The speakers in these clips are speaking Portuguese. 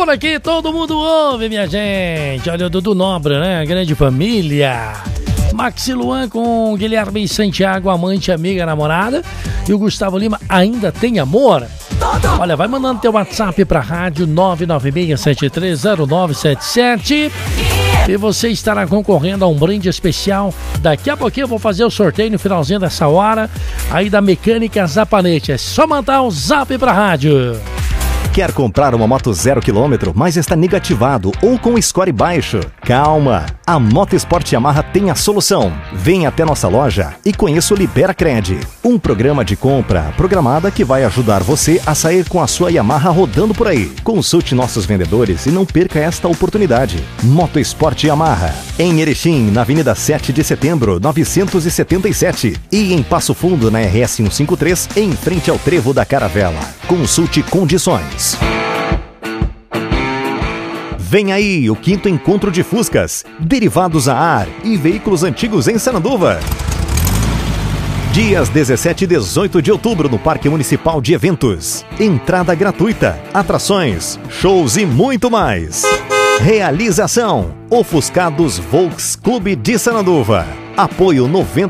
Por aqui todo mundo ouve, minha gente. Olha o Dudu Nobre, né? Grande família. Maxi Luan com Guilherme Santiago, amante, amiga, namorada. E o Gustavo Lima, ainda tem amor? Olha, vai mandando teu WhatsApp pra rádio 996730977 e você estará concorrendo a um brinde especial. Daqui a pouquinho eu vou fazer o sorteio no finalzinho dessa hora aí da Mecânica Zapanete. É só mandar um zap pra rádio. Quer comprar uma moto 0 km, mas está negativado ou com score baixo? Calma! A Motosport Yamaha tem a solução. Venha até nossa loja e conheça o Liberacred, um programa de compra programada que vai ajudar você a sair com a sua Yamaha rodando por aí. Consulte nossos vendedores e não perca esta oportunidade. Motosport Yamaha, em Erechim, na Avenida 7 de Setembro, 977. E em Passo Fundo, na RS 153, em frente ao Trevo da Caravela. Consulte condições. Vem aí o 5º encontro de Fuscas, derivados a ar e veículos antigos em Sananduva. Dias 17 e 18 de outubro no Parque Municipal de Eventos. Entrada gratuita, atrações, shows e muito mais. Realização: Ofuscados Volks Clube de Sananduva. Apoio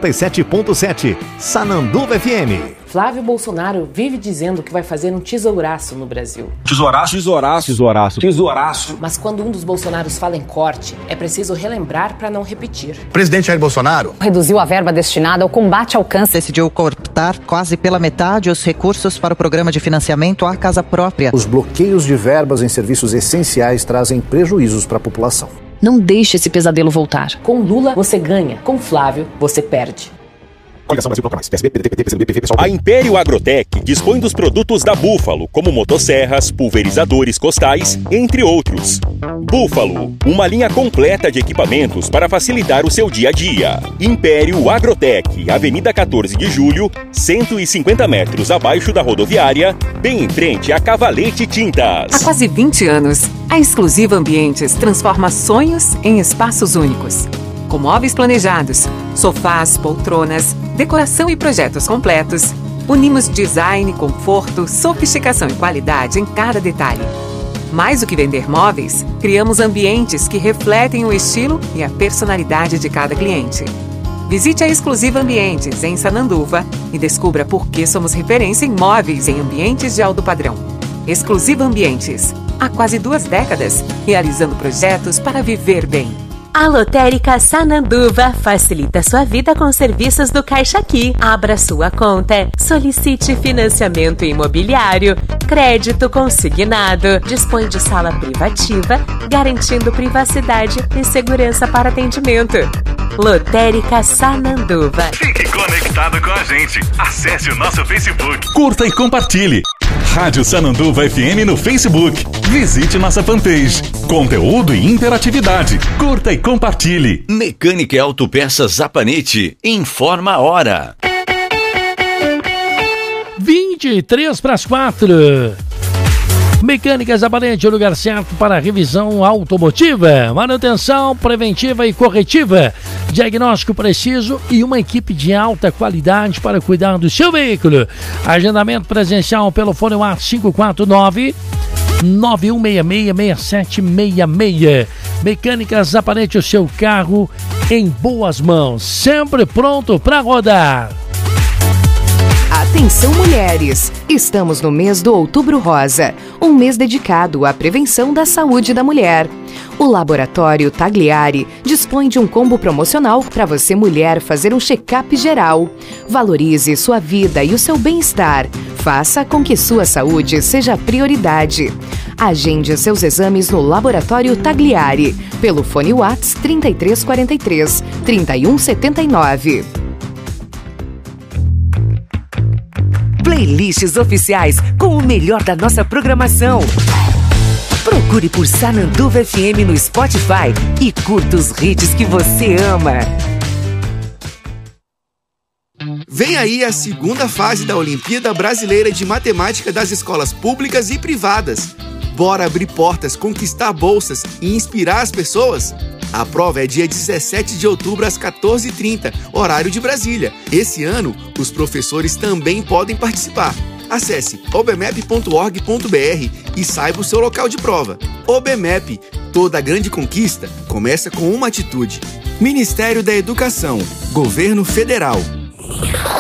97.7 Sananduva FM. Flávio Bolsonaro vive dizendo que vai fazer um tesouraço no Brasil. Tesouraço? Tesouraço. Tesouraço. Tesouraço. Mas quando um dos Bolsonaros fala em corte, é preciso relembrar para não repetir. O presidente Jair Bolsonaro reduziu a verba destinada ao combate ao câncer. Decidiu cortar quase pela metade os recursos para o programa de financiamento à casa própria. Os bloqueios de verbas em serviços essenciais trazem prejuízos para a população. Não deixe esse pesadelo voltar. Com Lula, você ganha. Com Flávio, você perde. Coligação Brasil Bloco Mais, PSB, PDT, PCdoB, PV, pessoal. A Império Agrotec dispõe dos produtos da Búfalo, como motosserras, pulverizadores costais, entre outros. Búfalo, uma linha completa de equipamentos para facilitar o seu dia a dia. Império Agrotec, Avenida 14 de Julho, 150 metros abaixo da rodoviária, bem em frente a Cavalete Tintas. Há quase 20 anos, a Exclusiva Ambientes transforma sonhos em espaços únicos. Com móveis planejados, sofás, poltronas, decoração e projetos completos, unimos design, conforto, sofisticação e qualidade em cada detalhe. Mais do que vender móveis, criamos ambientes que refletem o estilo e a personalidade de cada cliente. Visite a Exclusiva Ambientes em Sananduva e descubra por que somos referência em móveis em ambientes de alto padrão. Exclusiva Ambientes, há quase 2 décadas, realizando projetos para viver bem. A Lotérica Sananduva facilita sua vida com serviços do Caixa Aqui. Abra sua conta, solicite financiamento imobiliário, crédito consignado, dispõe de sala privativa, garantindo privacidade e segurança para atendimento. Lotérica Sananduva. Fique conectado com a gente. Acesse o nosso Facebook. Curta e compartilhe. Rádio Sananduva FM no Facebook. Visite nossa fanpage. Conteúdo e interatividade. Curta e compartilhe. Mecânica e Autopeças Zapanete. Informa a hora. 23:04. Mecânica Zapanete, o lugar certo para revisão automotiva, manutenção preventiva e corretiva, diagnóstico preciso e uma equipe de alta qualidade para cuidar do seu veículo. Agendamento presencial pelo fone WhatsApp 549-9166-6766. Mecânica Zapanete, o seu carro em boas mãos, sempre pronto para rodar. Atenção, mulheres! Estamos no mês do Outubro Rosa, um mês dedicado à prevenção da saúde da mulher. O Laboratório Tagliari dispõe de um combo promocional para você, mulher, fazer um check-up geral. Valorize sua vida e o seu bem-estar. Faça com que sua saúde seja a prioridade. Agende seus exames no Laboratório Tagliari, pelo fone WhatsApp 3343 3179. Playlists oficiais com o melhor da nossa programação. Procure por Sananduva FM no Spotify e curta os hits que você ama. Vem aí a segunda fase da Olimpíada Brasileira de Matemática das escolas públicas e privadas. Bora abrir portas, conquistar bolsas e inspirar as pessoas? A prova é dia 17 de outubro às 14h30, horário de Brasília. Esse ano, os professores também podem participar. Acesse obmep.org.br e saiba o seu local de prova. OBMEP, toda grande conquista começa com uma atitude. Ministério da Educação, Governo Federal.